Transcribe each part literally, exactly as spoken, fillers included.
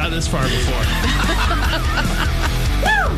got this far before. Woo!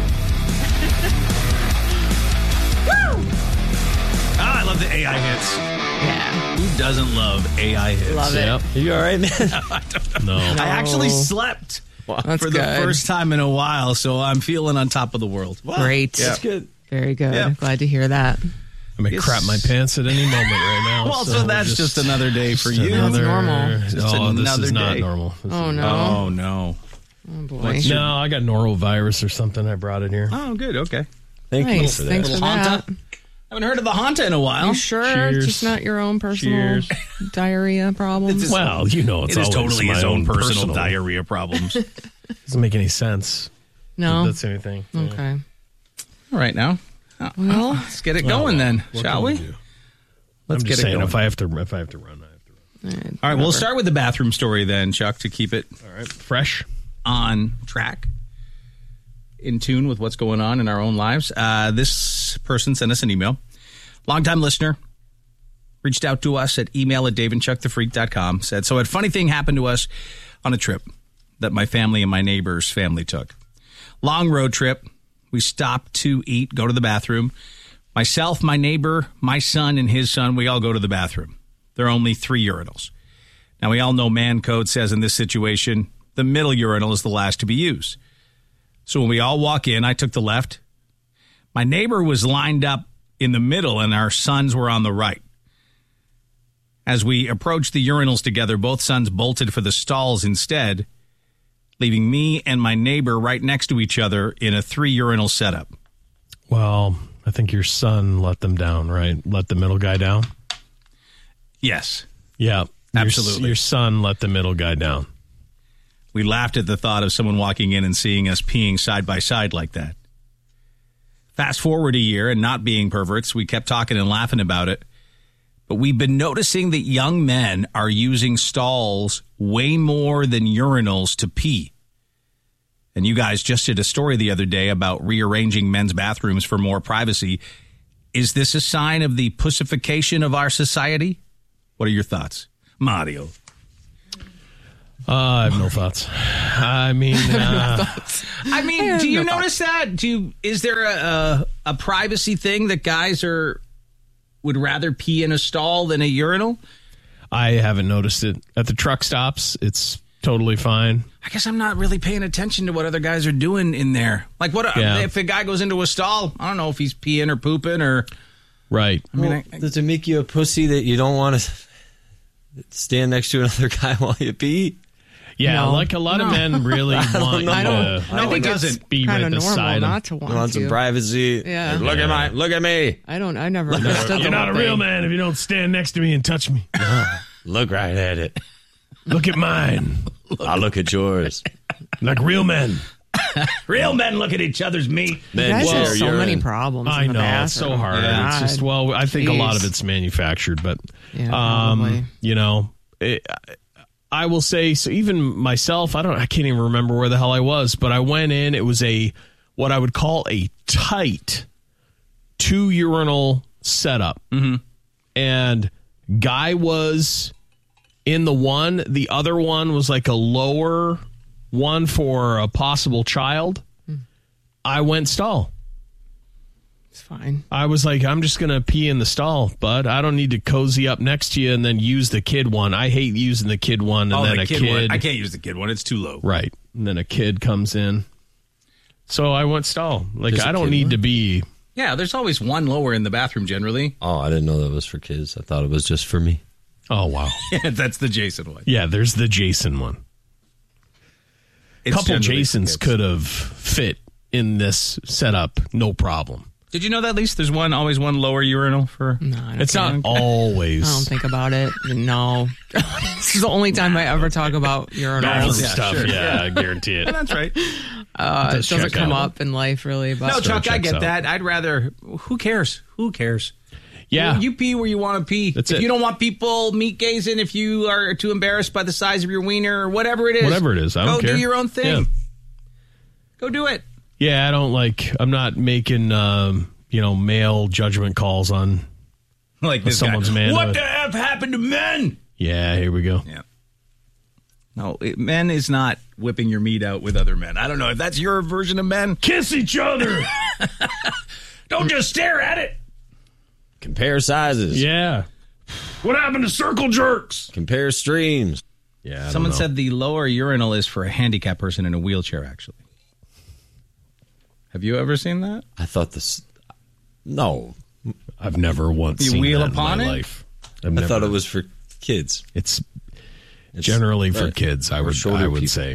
Woo! Ah, I love the A I hits. Yeah. Who doesn't love A I hits? Love it. Yep. Are you all right, man? I don't know. No. I actually slept That's for the good. first time in a while, so I'm feeling on top of the world. Great. Yeah. That's good. Very good. Yeah. Glad to hear that. I may Yes. crap my pants at any moment right now. Well, so that's just another day for just you. Another, normal. Just oh, this another is not day. normal. This Oh, is- no. Oh, no. Oh, boy. What's your- No, I got norovirus or something. I brought it here. Oh, good. Okay. Thank you Nice. for that. Thanks for Little that. Hanta. Haven't heard of the Hanta in a while. You sure? Cheers. It's just not your own personal Cheers. diarrhea problems? It's- Well, you know, it's It is always totally my his own personal, personal diarrhea problems. Doesn't make any sense. No? That's anything. Yeah. Okay. All right, now. Well, Let's get it Well, going then, what shall can we? do? Let's I'm get just it saying, going. if I have to, if I have to run, I have to run. all right, All right, we'll whatever. start with the bathroom story then, Chuck, to keep it All right, fresh. on track, in tune with what's going on in our own lives. Uh, this person sent us an email. Longtime listener, reached out to us at email at dave and chuck the freak dot com. Said, so a funny thing happened to us on a trip that my family and my neighbor's family took. Long road trip. We stopped to eat, go to the bathroom. Myself, my neighbor, my son, and his son, we all go to the bathroom. There are only three urinals. Now, we all know man code says in this situation, the middle urinal is the last to be used. So when we all walk in, I took the left. My neighbor was lined up in the middle, and our sons were on the right. As we approached the urinals together, both sons bolted for the stalls instead, leaving me and my neighbor right next to each other in a three-urinal setup. Well, I think your son let them down, right? Let the middle guy down? Yes, Yeah. Your- Absolutely. Your, son let the middle guy down. we laughed at the thought of someone walking in and seeing us peeing side by side like that. Fast forward a year, and not being perverts, we kept talking and laughing about it. But we've been noticing that young men are using stalls way more than urinals to pee. And you guys just did a story the other day about rearranging men's bathrooms for more privacy. Is this a sign of the pussification of our society? What are your thoughts? Mario. Uh, I have no thoughts. I mean, uh, I mean, do you notice that? Do you, is there a, a a privacy thing that guys are would rather pee in a stall than a urinal? I haven't noticed it. At the truck stops, it's totally fine. I guess I'm not really paying attention to what other guys are doing in there. Like, what Yeah. if a guy goes into a stall? I don't know if he's peeing or pooping or. Right. I mean, Well, I, I, does it make you a pussy that you don't want to stand next to another guy while you pee? Yeah, No. like a lot of men really want know. you I to I think it it's doesn't. be kind right of normal beside him. not to want I want to. some privacy. Yeah. Look Yeah. at my, look at me. I don't. I never understood the You're not a whole real thing. man if you don't stand next to me and touch me. Look right at it. Look at mine. I'll look at yours. Like real men. real men look at each other's meat. You Then guys have share so many urine. problems. I in the know, it's so bathroom. hard. It's just, God. well, I think a lot of Jeez. it's manufactured, but, Yeah, um, probably. you know, it, I will say, so even myself, I don't, I can't even remember where the hell I was, but I went in, it was a, what I would call a tight two urinal setup. Mm-hmm. And guy was in the one, the other one was like a lower one for a possible child. I went stall. It's fine. I was like, I'm just going to pee in the stall, bud. I don't need to cozy up next to you and then use the kid one. I hate using the kid one and Oh, then the a kid, kid. one. I can't use the kid one. It's too low. Right. And then a kid comes in. So I went stall. Like, There's a I don't kid need one? to be. Yeah, there's always one lower in the bathroom generally. Oh, I didn't know that was for kids. I thought it was just for me. Oh, wow. That's the Jason one. Yeah, there's the Jason one. A It's couple generally for Jasons kids. could have fit in this setup, no problem. Did you know that at least there's one, always one lower urinal for? No, I don't It's not think. always. I don't think about it. No. This is the only time I ever talk about Bathroom urinals. Yeah, stuff. sure. Yeah, I guarantee it. That's right. Uh, it does doesn't check come out. up in life, really. But No, Chuck, I checks get out. that. I'd rather. Who cares? Who cares? Yeah. You pee where you want to pee. That's if it. you don't want people meat gazing, if you are too embarrassed by the size of your wiener or whatever it is, Whatever it is, I don't go care. do your own thing. Yeah. Go do it. Yeah, I don't like, I'm not making, um, you know, male judgment calls on, Like this someone's guy. man. What the F happened to men? yeah, here we go. Yeah. No, it, men is not whipping your meat out with other men. I don't know if that's your version of men. Kiss each other. Don't just stare at it. Compare sizes. Yeah. What happened to circle jerks? Compare streams. Yeah. I don't Someone know. said the lower urinal is for a handicapped person in a wheelchair, actually. Have you ever seen that? I thought this. No. I've never once You seen wheel that upon in my it? life. I've I never, thought it was for kids. It's It's, generally for right. kids, I Or would shorter I would people. say.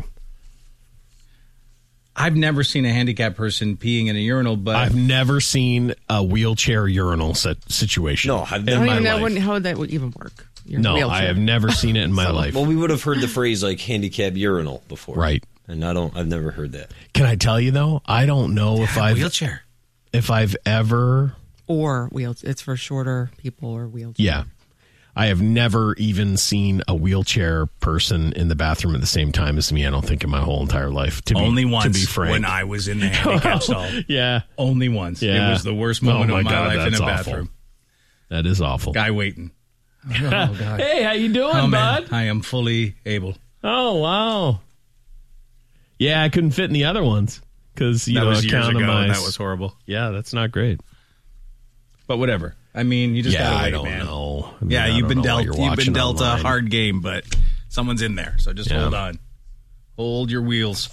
I've never seen a handicapped person peeing in a urinal, but I've never seen a wheelchair urinal set situation. No, I've in never- I don't my even know life. when- how that would even work. Your No, wheelchair. I have never seen it in my life. Well, we would have heard the phrase like handicap urinal before, Right. And I don't. I've never heard that. Can I tell you though? I don't know if I've wheelchair. if I've ever Or wheels. It's for shorter people or wheelchairs. yeah. I have never even seen a wheelchair person in the bathroom at the same time as me. I don't think in my whole entire life. To be, Only to once be frank. when I was in the handicap stall. yeah, Only once. Yeah. It was the worst moment Oh, my of my God, life in a that's bathroom. that is awful. Guy waiting. Oh, God. Hey, how you doing, Oh, man. bud? I am fully able. Oh, wow. Yeah, I couldn't fit in the other ones because you That know was years account ago, of my and that was horrible. yeah, that's not great. But whatever. I mean, you just Yeah, gotta wait, I don't man. know. I mean, Yeah, I you've don't been know what dealt. you're You've been watching dealt online. a hard game, but someone's in there, so just Yeah. hold on, hold your wheels.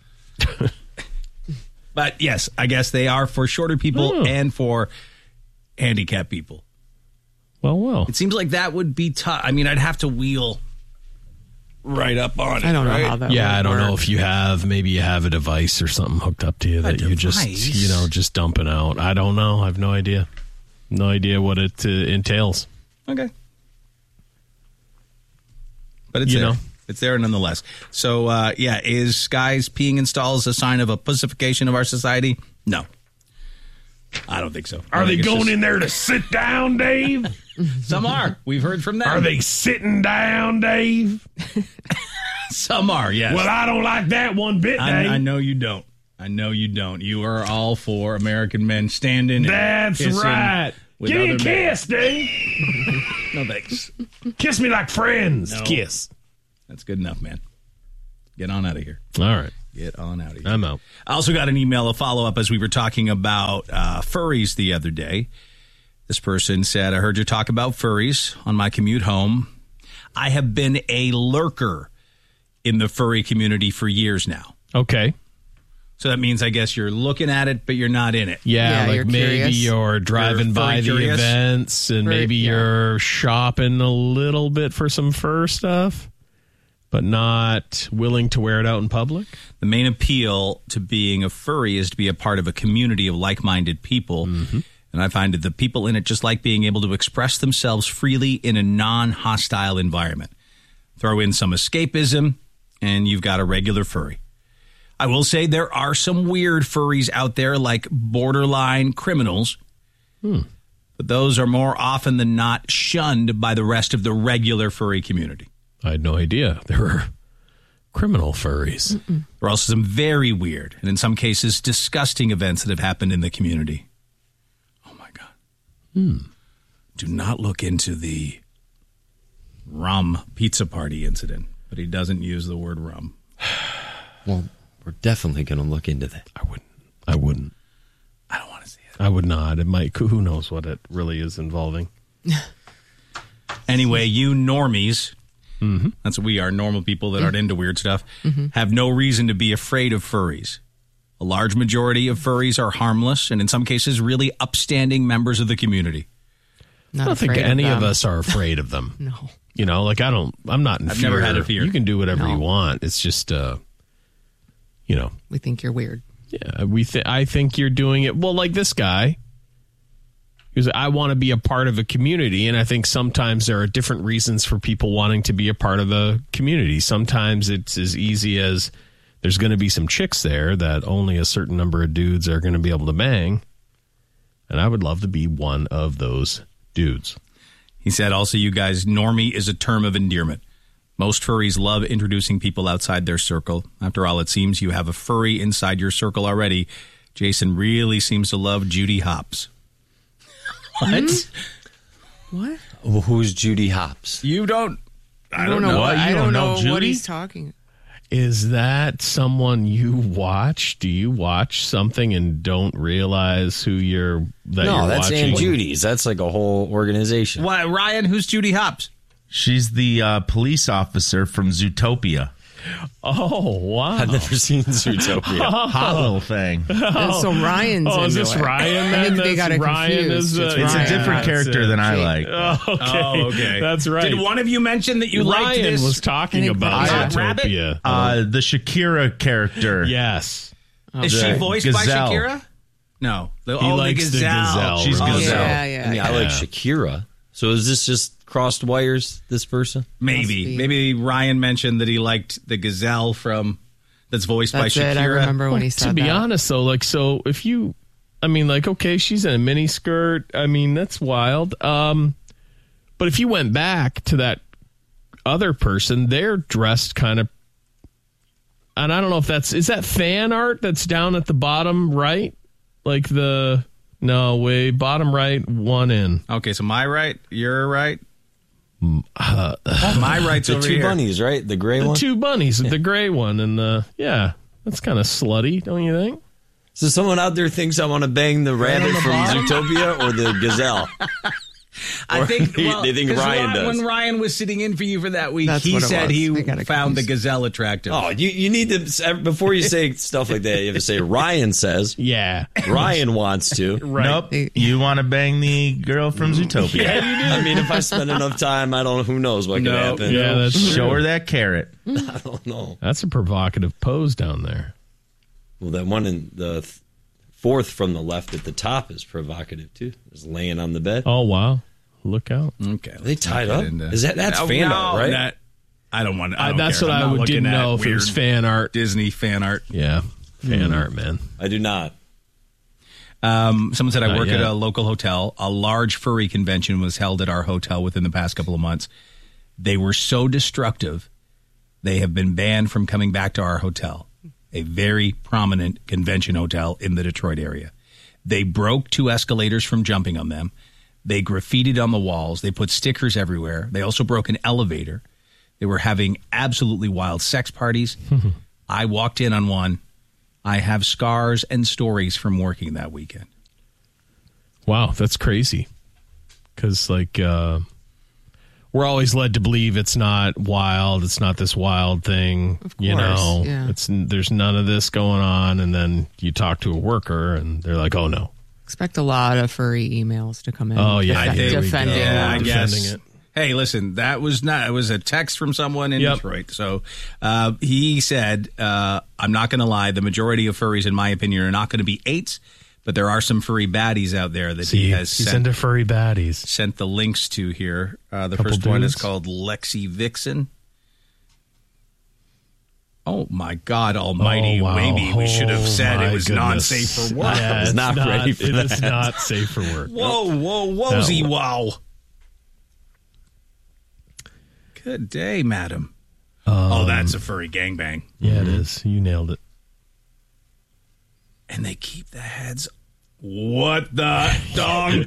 But yes, I guess they are for shorter people Oh. and for handicapped people. Well, well. It seems like that would be tough. I mean, I'd have to wheel right up on it. I don't know right? how that Yeah, would I don't know work. if you have, maybe you have a device or something hooked up to you that you just, device? you know, just dumping out. I don't know. I have no idea. No idea what it uh, entails. Okay. But it's You there. know. It's there nonetheless. So, uh, yeah, is guys peeing in stalls a sign of a pussification of our society? No. I don't think so. I Are they think it's going just- in there to sit down, Dave? Some are. We've heard from them. Are they sitting down, Dave? Some are, yes. Well, I don't like that one bit, I, Dave. I know you don't. I know you don't. You are all for American men standing. and That's kissing right. with Give me a other men. kiss, Dave. No thanks. Kiss me like friends. No. Kiss. That's good enough, man. Get on out of here. All right. Get on out of here. I'm out. I also got an email, a follow up, as we were talking about uh, furries the other day. This person said, I heard you talk about furries on my commute home. I have been a lurker in the furry community for years now. Okay. So that means, I guess, you're looking at it, but you're not in it. Yeah, Yeah, like you're maybe curious. you're driving You're by furry the curious. events and Furry- maybe yeah. you're shopping a little bit for some fur stuff, but not willing to wear it out in public. The main appeal to being a furry is to be a part of a community of like-minded people. Mm-hmm. And I find that the people in it just like being able to express themselves freely in a non-hostile environment. Throw in some escapism, and you've got a regular furry. I will say there are some weird furries out there, like borderline criminals. Hmm. But those are more often than not shunned by the rest of the regular furry community. I had no idea there were criminal furries. There are also some very weird, and in some cases, disgusting events that have happened in the community. Oh, my God. Hmm. Do not look into the rum pizza party incident, but he doesn't use the word rum. Well, we're definitely going to look into that. I wouldn't. I wouldn't. I don't want to see it. I would not. It might. Who knows what it really is involving? Anyway, you normies, that's what we are, normal people that aren't into weird stuff, have no reason to be afraid of furries. A large majority of furries are harmless and in some cases really upstanding members of the community. Not I don't think afraid any of, them. us are afraid of them. No. You know, like I don't. I'm not in I've fear. never had a fear. You can do whatever No. you want. It's just, uh, you know. We think you're weird. Yeah, we. Th- I think you're doing it well, like this guy. Because I want to be a part of a community, and I think sometimes there are different reasons for people wanting to be a part of a community. Sometimes it's as easy as there's going to be some chicks there that only a certain number of dudes are going to be able to bang, and I would love to be one of those dudes. He said also, you guys, normie is a term of endearment. Most furries love introducing people outside their circle. After all, it seems you have a furry inside your circle already. Jason really seems to love Judy Hopps. What? What? Well, who's Judy Hopps? You don't I don't know. What? I You don't don't know know what Judy? he's talking. Is that someone you watch? Do you watch something and don't realize who you're that No, you're that's watching? Aunt Judy's. That's like a whole organization. Why, Ryan? Who's Judy Hopps? She's the uh, police officer from Zootopia. Oh, wow. I've never seen Zootopia. Hot little thing. And so Ryan's Oh, is into this it. Ryan I then? think they got That's it Ryan confused. is, uh, It's It's Ryan. a different That's character it. than I Gee. like. Oh, okay. Oh, okay. That's right. Did one of you mention that you liked Ryan this? was I talking think about Ryan- Zootopia. Uh, the Shakira character. Yes. Is she The voiced gazelle. by Shakira? No. The, He oh, likes the the gazelle. gazelle, She's right? gazelle. Yeah, yeah. I mean, I like Shakira. So is this just crossed wires, this person? Maybe. Must be. Maybe Ryan mentioned that he liked the gazelle from that's voiced That's by it. Shakira. I remember when he to said be that. honest, though, like, so if you, I mean, like, okay, she's in a mini skirt. I mean, that's wild. Um, but if you went back to that other person, they're dressed kind of, and I don't know if that's, is that fan art that's down at the bottom right? Like the, no, way, bottom right, one in. Okay, so my right, your right. my right's The over two here. bunnies, right? The gray The one? two bunnies, the gray one, and the, yeah, that's kind of slutty, don't you think? So someone out there thinks I want to bang the rabbit from Zootopia or the gazelle? I think They- well, they think 'cause Ryan Ry- does. When Ryan was sitting in for you for that week, That's he what it said was. he I got it found the confused. gazelle attractive. Oh, you, you need to, before you say stuff like that, you have to say Ryan says, Yeah. Ryan wants to. Right. Nope. You want to bang the girl from Zootopia. I mean, if I spend enough time, I don't know, who knows what No. could happen. Yeah, that's Show true. her that carrot. I don't know. That's a provocative pose down there. Well, that one in the th- fourth from the left at the top is provocative, too. Just laying on the bed. Oh, wow. Look out. Okay, Are they tied let's up? not get into- Is that- that's Oh, fan no, art, right? that- I don't want. I Uh, don't that's care. what I'm I not would, looking didn't at know if it weird was fan art. Disney fan art. Yeah. Fan art, man. I do not. Um, someone said I Not work yet. at a local hotel. A large furry convention was held at our hotel within the past couple of months. They were so destructive, they have been banned from coming back to our hotel, a very prominent convention hotel in the Detroit area. They broke two escalators from jumping on them. They graffitied on the walls. They put stickers everywhere. They also broke an elevator. They were having absolutely wild sex parties. I walked in on one. I have scars and stories from working that weekend. Wow, that's crazy. Because, like, uh, we're always led to believe it's not wild. It's not this wild thing. Of You course, know, yeah. it's there's none of this going on. And then you talk to a worker, and they're like, "Oh no, Expect a lot of furry emails to come in. oh yeah, def- here we go. defending. Yeah, I them. defending guess. it." Hey, listen, that was not. It was a text from someone in Yep. Detroit. So uh, he said, uh, "I'm not going to lie. The majority of furries, in my opinion, are not going to be eights, but there are some furry baddies out there that See, he has he's sent, into furry baddies. sent the links to here. Uh, the Couple first one is dudes. called Lexi Vixen." Oh my God Almighty! Oh, wow. Maybe we should have Oh, said my it was goodness. not safe for work. Yeah, I was it's not ready for It is that. not safe for work. Whoa, whoa, whoa-zy, No. wow. Good day, madam. Um, oh, that's a furry gangbang. Yeah, it is. You nailed it. And they keep the heads. What the dog?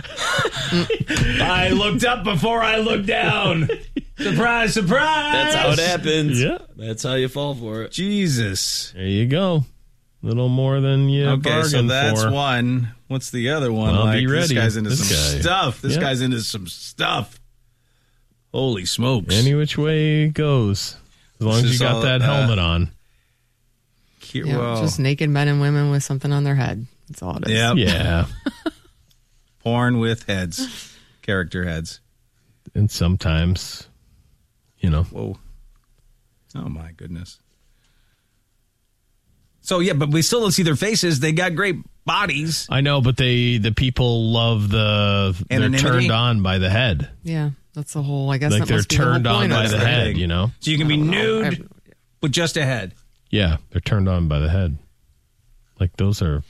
I looked up before I looked down. Surprise, surprise. That's how it happens. Yeah. That's how you fall for it. Jesus. There you go. Little more than you Okay, so bargained that's for. one. What's the other one? Well, like, be This ready. guy's into This some guy. stuff. This Yeah. guy's into some stuff. Holy smokes. Any which way it goes, as long This as is you got all, that uh, helmet on. Here- Yeah, well, just naked men and women with something on their head. That's all it is. Yep. Yeah, Porn with heads. Character heads. and sometimes, you know, Whoa. Oh, my goodness. So, yeah, but we still don't see their faces. They got great bodies. I know, but they the people love the they're Anonymity? turned on by the head, Yeah, that's the whole. I guess like that they're must be the whole turned on point by of the it. head. thing. You know, So you can be I don't know. I nude have no idea. with just a head. yeah, they're turned on by the head. Like those are.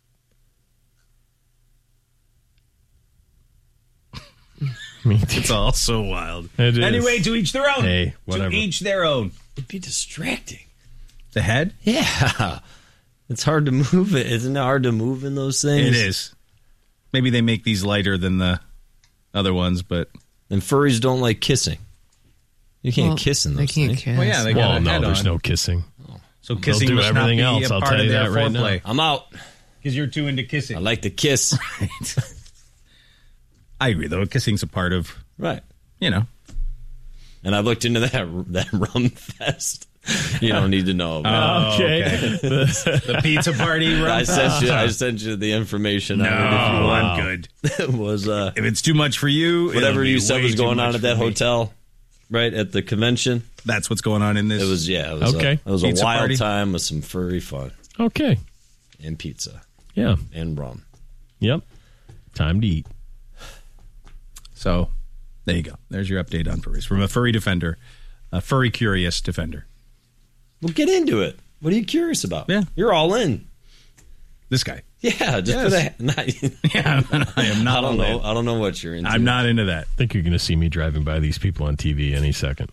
I mean, It's all so wild. It is. Anyway, to each their own. Hey, whatever. To each their own. It'd be distracting. The head? Yeah. It's hard to move it. Isn't it hard to move in those things? It is. Maybe they make these lighter than the other ones, but And furries don't like kissing. You can't Well, kiss in They those can't things. kiss. Well, yeah, they got Well, a no, head there's on. no kissing. So kissing do must everything not be else, a I'll part tell of you their that right now. foreplay. I'm out. Because you're too into kissing. I like to kiss. I agree, though. Kissing's a part of, Right. you know. And I looked into that that rum fest. You don't need to know about. Okay. The pizza party. it. I sent you. I sent you the information on it. If you No, want. I'm good. It was uh, If it's too much for you, it'll whatever be you said way was too going on much at that for me. hotel, right at the convention. That's what's going on in this. It was yeah. It was Okay. A, it was a Pizza wild party? time with some furry fun Okay. and pizza Yeah. and rum. Yep. Time to eat. So, there you go. There's your update on furries from a furry defender, a furry curious defender. Well, get into it. What are you curious about? Yeah. You're all in. This guy. Yeah, just Yes. for that. Not, Yeah, I am not. I don't all know. in. I don't know what you're into. I'm not into that. I think you're going to see me driving by these people on T V any second.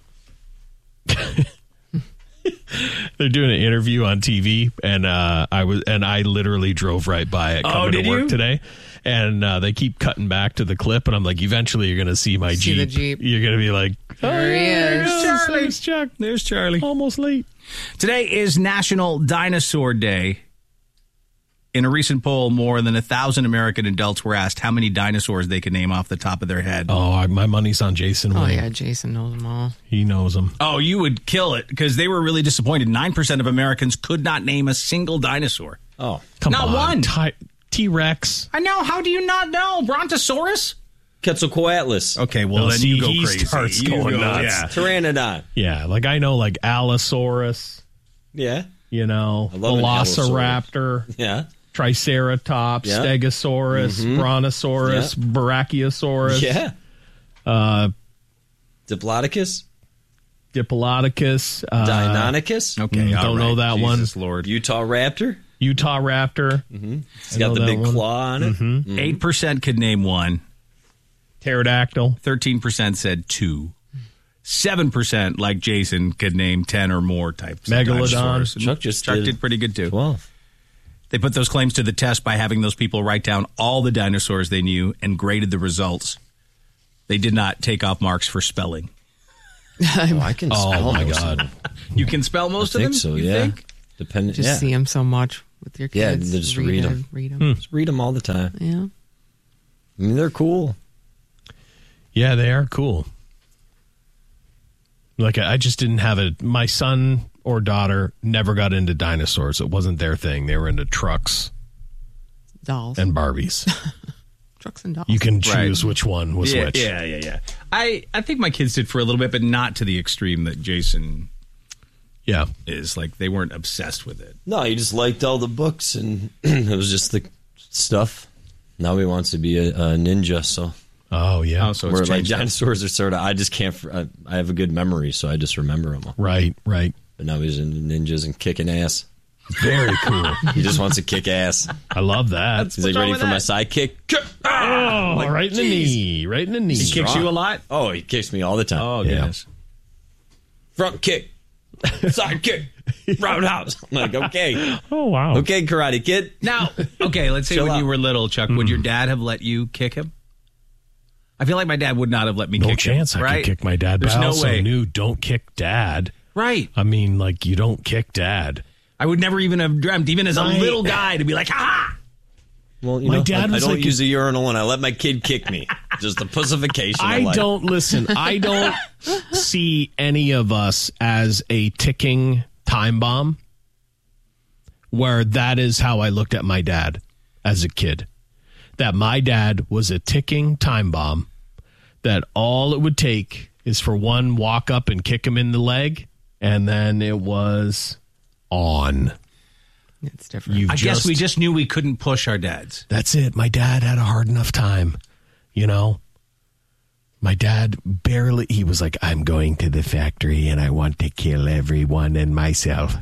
They're doing an interview on T V, and uh, I was, and I literally drove right by it coming Oh, did to work you? today. And uh, they keep cutting back to the clip, and I'm like, eventually you're going to see my See Jeep. the Jeep. You're going to be like, oh, There he yeah, is. there Charlie. There's Chuck. There's Charlie. Almost late. Today is National Dinosaur Day. In a recent poll, more than a thousand American adults were asked how many dinosaurs they could name off the top of their head. Oh, I, my money's on Jason. Oh Wayne. yeah, Jason knows them all. He knows them. Oh, you would kill it because they were really disappointed. Nine percent of Americans could not name a single dinosaur. Oh, Come Not on. one. Ty- T-Rex. I know. How do you not know? Brontosaurus? Quetzalcoatlus. Okay, well, No, then see, you go he crazy. starts You going go- nuts. Yeah. Pteranodon. Yeah, like I know like Allosaurus, Yeah. you know, I love an Velociraptor, Yeah. Triceratops, Yeah. Stegosaurus, Brontosaurus, Yeah. Brachiosaurus, Yeah. uh, Diplodocus. Diplodocus, uh, Deinonychus. Okay, Mm, all don't know that Jesus one. Lord. Utah raptor. Utah Raptor, It's got know the that big one. claw on it. Mm-hmm. Eight percent could name one. Pterodactyl. Thirteen percent said two. Seven percent, like Jason, could name ten or more types. of Megalodon. dinosaurs. Chuck just Chuck did did pretty good too. Twelve. They put those claims to the test by having those people write down all the dinosaurs they knew and graded the results. They did not take off marks for spelling. Oh, I can. Oh spell my most of God. them. You can spell most I of think them? so. You Yeah. think? Depending. Just yeah. see them so much with your Yeah, kids. they just read 'em. Read them. Just read them all the time. Yeah. I mean, they're cool. Yeah, they are cool. Like I just didn't have a. My son or daughter never got into dinosaurs. It wasn't their thing. They were into trucks Dolls. and Barbies. Trucks and dolls. You can Right. choose which one was yeah, which. yeah, yeah, yeah. I, I think my kids did for a little bit, but not to the extreme that Jason Yeah. is. Like, they weren't obsessed with it. No, he just liked all the books, and it was just the stuff. Now he wants to be a, a ninja, so Oh yeah. Oh, so where it's like changed. up. dinosaurs are sort of. I just can't. I, I have a good memory, so I just remember them all. Right. Right. But now he's into ninjas and kicking ass. Very cool. He just wants to kick ass. I love that. He's like, wrong ready with for my that? sidekick? Oh, right in the knee. Right in the knee. He kicks you a lot? Oh, he kicks me all the time. Oh, Yeah. goodness. Front kick, side kick, roundhouse. I'm like, okay, Oh wow. okay, Karate Kid. Now, okay, let's say Chill when you out. were little, Chuck, would your dad have let you kick him? I feel like my dad would not have let me No kick chance him. I right? could kick my dad. There's but I no also way. knew don't kick dad. Right. I mean, like you don't kick dad. I would never even have dreamt, even as a My- little guy, to be like, ha! Well, you My know, dad I, was I don't like- use a urinal, and I let my kid kick me. Just a pussification. I of life. don't listen. I don't see any of us as a ticking time bomb. Where that is how I looked at my dad as a kid. That my dad was a ticking time bomb. That all it would take is for one walk up and kick him in the leg, and then it was on. It's different. You've I guess just- we just knew we couldn't push our dads. That's it. My dad had a hard enough time, you know? My dad barely, he was like, I'm going to the factory and I want to kill everyone and myself.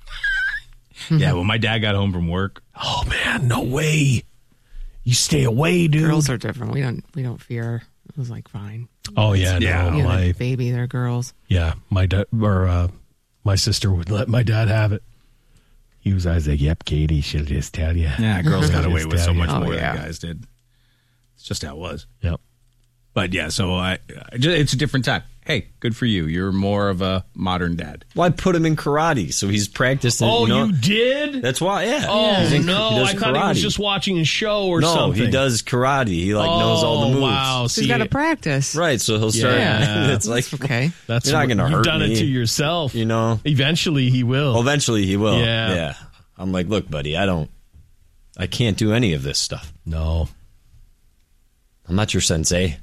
Yeah, when my dad got home from work, Oh, man, no way. You stay away, dude. Girls are different. We don't. We don't fear. It was like fine. oh, yeah, Yeah. no. You know, My, the baby, they're girls. yeah, my dad, or uh, my sister would let my dad have it. He was always like, yep, Katie, she'll just tell you. yeah, girls got She'll away just with so tell you. much Oh, more yeah. than guys did. It's just how it was. Yep. But yeah, so I, I just, it's a different time. hey, good for you. You're more of a modern dad. Well, I put him in karate, so he's practicing. Oh, you, know? you did? That's why, yeah. Oh, He's in- no. he does I thought he was karate. just watching a show or no, something. he does karate. He like knows all the Oh, moves. wow. He's See, got to practice. Right, so he'll start. Yeah. It's like Okay. That's You're not what- gonna You've hurt done it me. to yourself. You know? Eventually he will. Well, eventually he will. Yeah. Yeah. I'm like, look, buddy, I don't, I can't do any of this stuff. No. I'm not your sensei.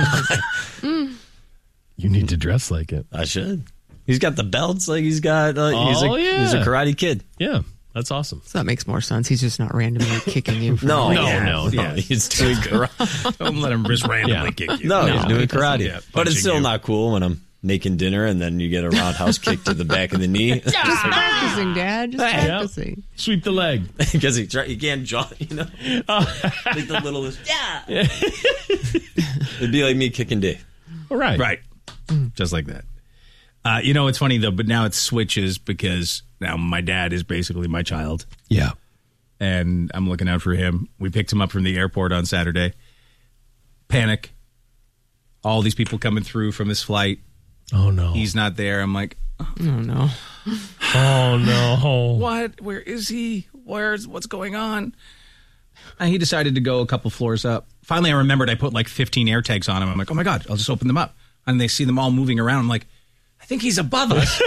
You need to dress like it. I should. He's got the belts, like he's got. Uh, he's Oh, a, yeah. He's a karate kid. Yeah, that's awesome. So that makes more sense. He's just not randomly kicking you. For No, no No, yeah, no, no, no. He's doing karate. Don't let him just randomly Yeah. kick you. No, No, he's doing he doesn't. karate. Yeah, but it's punching still you. not cool when I'm making dinner and then you get a roundhouse kick to the back of the knee. Just practicing, Dad. Just Hey. practicing. Sweep the leg. Because he try, he can't jump, you know. Like the littlest. Yeah. It'd be like me kicking Dave. All right. Right. Just like that. Uh, you know, it's funny, though, but now it switches because now my dad is basically my child, Yeah. and I'm looking out for him. We picked him up from the airport on Saturday. Panic. All these people coming through from his flight. Oh no. He's not there. I'm like, Oh, no. Oh no. what? Where is he? Where's what's going on? And he decided to go a couple floors up. Finally, I remembered I put like fifteen air tags on him. I'm like, oh my God, I'll just open them up. And they see them all moving around. I'm like, I think he's above us.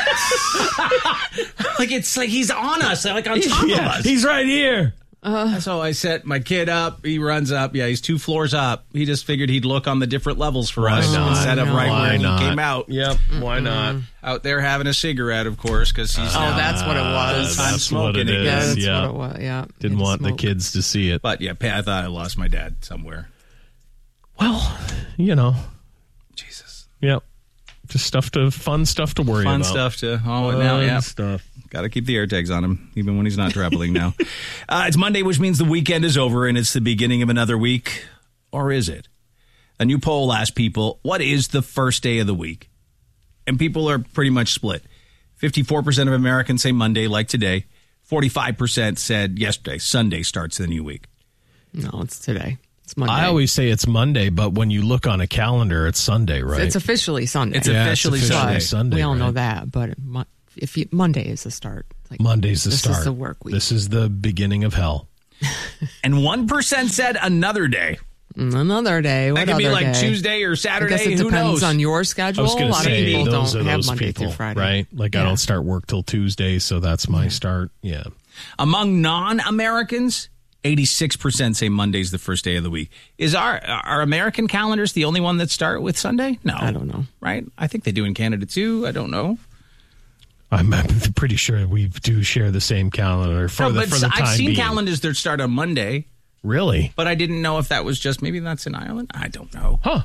Like it's like he's on us, like on top of Yeah, us. he's right here. So I set my kid up. He runs up. Yeah, he's two floors up. He just figured he'd look on the different levels for Why us not? instead of No. right Why where not? he came out. Yep. Why not? Out there having a cigarette, of course, because he's Oh, now- that's what it was. Full-time That's what it smoking is. again. Yeah, that's yeah. what it was. Yeah. Didn't Had to want the smoke. kids to see it. But yeah, I thought I lost my dad somewhere. Well, you know. Jesus. Yep. Just stuff to fun stuff to worry Fun about. stuff to oh Fun now yeah stuff. got to keep the air tags on him even when he's not traveling now. Uh, it's Monday, which means the weekend is over and it's the beginning of another week, or is it? A new poll asked people, what is the first day of the week? And people are pretty much split. fifty-four percent of Americans say Monday, like today. forty-five percent said yesterday, Sunday starts the new week. No, it's today. It's Monday. I always say it's Monday, but when you look on a calendar, it's Sunday, right? It's officially Sunday. It's Yeah, officially it's officially Sunday. Sunday. we all know right? that, but Mo- if you, Monday is the start. Like, Monday's the this start. is the work week. This is the beginning of hell. And one percent said another day. Another day. What That could be other like day? Tuesday or I Saturday. guess it Who depends knows? on your I schedule. was A going to lot say, of people those don't are have those Monday people, through Friday. right? Like I Yeah. don't start work till Tuesday, so that's my start. Yeah. Among non-Americans, eighty-six percent say Monday's the first day of the week. Is our our American calendars the only one that start with Sunday? No. I don't know. Right? I think they do in Canada too. I don't know. I'm I'm pretty sure we do share the same calendar for No, the but for the time I've seen being. calendars that start on Monday, Really? but I didn't know if that was just maybe that's in Ireland. I don't know. Huh.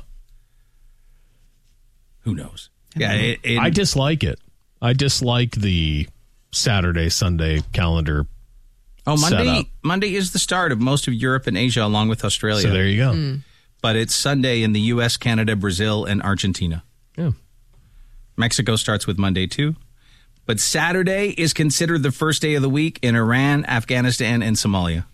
Who knows? Yeah, it, it, I dislike it. I dislike the Saturday Sunday calendar. oh set Monday. up. Monday is the start of most of Europe and Asia, along with Australia. So there you go. Hmm. But it's Sunday in the U S, Canada, Brazil, and Argentina. Yeah. Mexico starts with Monday too. But Saturday is considered the first day of the week in Iran, Afghanistan, and Somalia.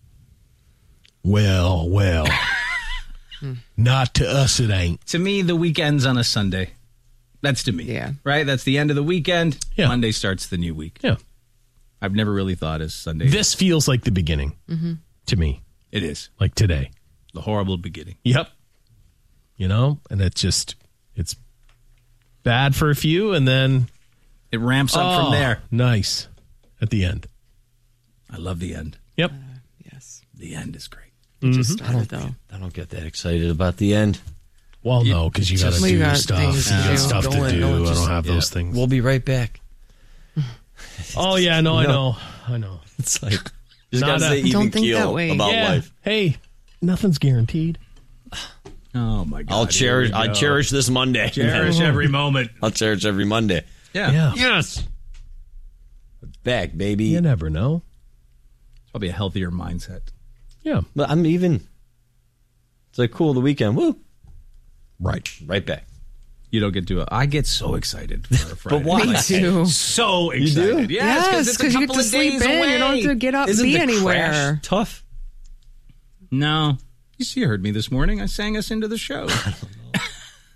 Well, well. Not to us, it ain't. To me, the weekend's on a Sunday. That's to me. Yeah. Right? That's the end of the weekend. Yeah. Monday starts the new week. Yeah. I've never really thought as Sunday. This feels like the beginning to me, It is. like today. The horrible beginning. Yep. You know, and it just, it's bad for a few, and then It ramps up oh, from there. Nice at the end. I love the end. Yep. Yes. The end is great. It just started, though. I don't get that excited about the end. Well, no, because you got to We do got stuff. things You to got do. stuff to Don't let- do. don't I just- don't have those yeah. things. We'll be right back. Oh yeah, no, I No. know, I know. It's like just Not gotta a- stay even Don't think keel that way. about yeah. life. Hey, nothing's guaranteed. Oh, my God. I'll Here cherish. we I go. cherish this Monday. Cherish every moment. I'll cherish every Monday. Yeah. Yeah. Yes. Back, baby. You never know. It's probably a healthier mindset. Yeah. But I'm even. It's like cool. The weekend. Woo. Right. Right back. You don't get to it. I get so excited for a Friday. But why? Me too. So do? excited. Yes, Yes, because it's a you get couple to of sleep days in. away. You don't have to get up and Isn't be the anywhere. crash tough? No. You see, you heard me this morning. I sang us into the show.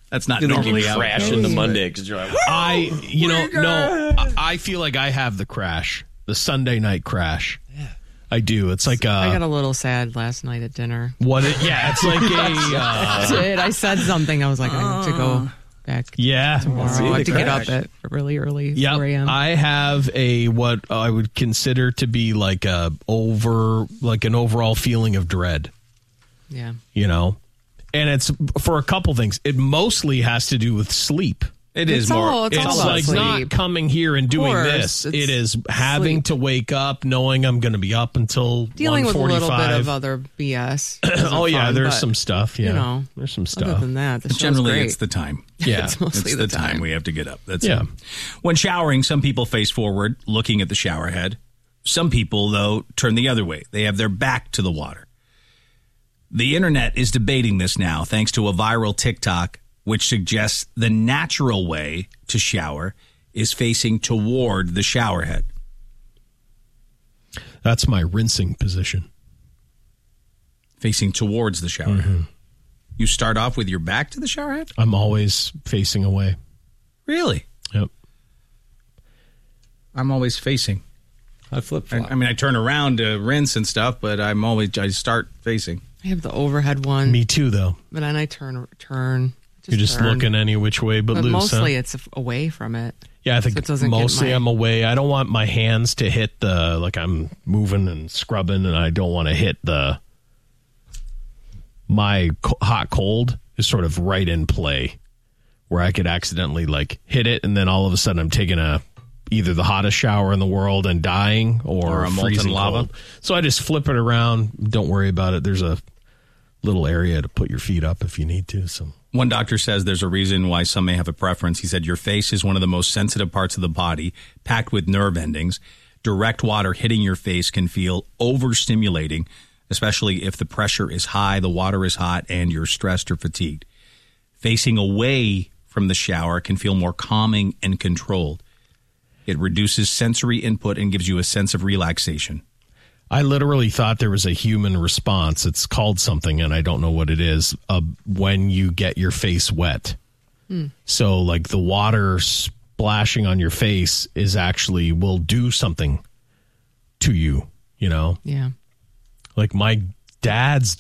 That's not You think normally you how it crash goes. into Monday because you're like, I, you know, no, I- I feel like I have the crash, the Sunday night crash. Yeah. I do. It's like, uh, I got a little sad last night at dinner. what it, yeah, it's like a, uh, I did. I said something. I was like, I have to go back yeah. tomorrow. See I the have to get up crash. at really early, Yep. four a.m. I have a, what I would consider to be like a over, like an overall feeling of dread, yeah. you know? And it's for a couple things. It mostly has to do with sleep. It is It's more. all- it's It's all about like sleep. not coming here and doing course, this. it's It is having sleep. to wake up knowing I'm going to be up until Dealing with a one little bit forty-five. of other B S. Oh yeah, fun, there's but, some stuff. Yeah, you know, there's some Other stuff. than that, the show's Generally, great. it's the time. Yeah, it's mostly It's the, the time we have to get up. That's Yeah. it. When showering, some people face forward, looking at the shower head. Some people, though, turn the other way. They have their back to the water. The internet is debating this now, thanks to a viral TikTok, which suggests the natural way to shower is facing toward the shower head. That's my rinsing position. Facing towards the shower head. You start off with your back to the shower head? I'm always facing away. Really? Yep. I'm always facing. I flip I, flop. I mean, I turn around to rinse and stuff, but I'm always, I start facing. I have the overhead one, Me too, though. but then I turn, turn. Just You're just turn. looking any which way but, But loose. mostly huh? it's away from it. Yeah, I so think it doesn't get mostly my- I'm away. I don't want my hands to hit the, like I'm moving and scrubbing, and I don't want to hit the, my co- hot cold is sort of right in play where I could accidentally like hit it, and then all of a sudden I'm taking a, either the hottest shower in the world and dying or, Or a molten freezing lava. cold. So I just flip it around. Don't worry about it. There's a little area to put your feet up if you need to. So One doctor says there's a reason why some may have a preference. He said your face is one of the most sensitive parts of the body, packed with nerve endings. Direct water hitting your face can feel overstimulating, especially if the pressure is high, the water is hot, and you're stressed or fatigued. Facing away from the shower can feel more calming and controlled. It reduces sensory input and gives you a sense of relaxation. I literally thought there was a human response. It's called something, and I don't know what it is, uh, when you get your face wet. So, like, the water splashing on your face is actually will do something to you, you know? Yeah. Like, my dad's